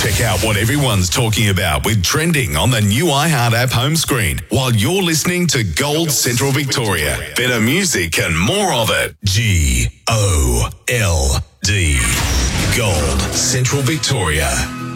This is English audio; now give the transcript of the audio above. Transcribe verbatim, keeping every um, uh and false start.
Check out what everyone's talking about with Trending on the new iHeart app home screen while you're listening to Gold Central Victoria. Better music and more of it. G O L D. Gold Central Victoria.